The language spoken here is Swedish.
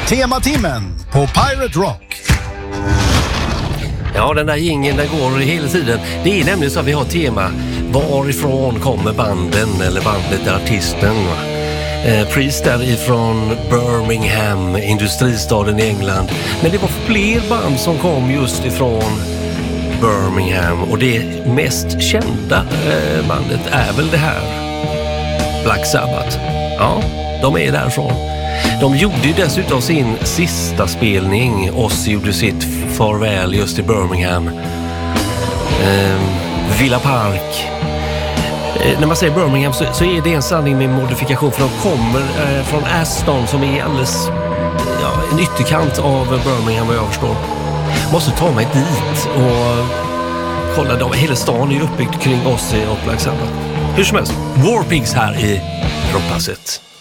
Tematimmen på Pirate Rock. Ja, den där jingeln den går hela tiden. Det är nämligen så att vi har tema. Varifrån kommer banden eller bandet, artisten? Priest där ifrån Birmingham, industristaden i England. Men det var fler band som kom just ifrån Birmingham. Och det mest kända bandet är väl det här. Black Sabbath. Ja, de är därifrån. De gjorde ju dessutom sin sista spelning. Ozzy gjorde sitt farväl just i Birmingham. Villa Park. När man säger Birmingham så är det en sanning med modifikation. För de kommer från Aston som är alldeles en ytterkant av Birmingham vad jag förstår. Måste ta mig dit och kolla. Hela stan är uppbyggd kring Ozzy och Black Sabbath. Hur som helst, War Pigs här i Rockpasset.